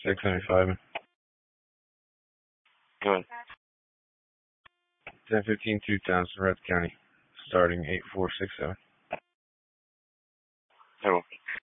695. Go ahead. 1015 Two Towns, Red County, starting 8467. Hello.